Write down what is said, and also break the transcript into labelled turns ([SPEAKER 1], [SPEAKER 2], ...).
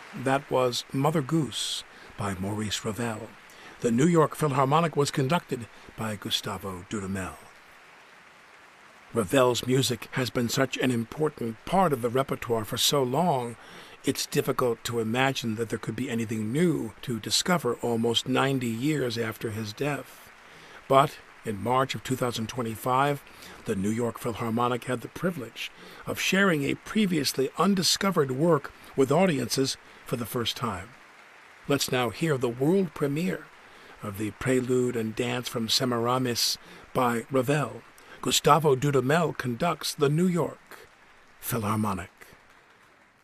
[SPEAKER 1] That was Mother Goose by Maurice Ravel. The New York Philharmonic was conducted by Gustavo Dudamel. Ravel's music has been such an important part of the repertoire for so long, it's difficult to imagine that there could be anything new to discover almost 90 years after his death. But in March of 2025, the New York Philharmonic had the privilege of sharing a previously undiscovered work with audiences for the first time. Let's now hear the world premiere of the Prelude and Dance from Semiramis by Ravel. Gustavo Dudamel conducts the New York Philharmonic.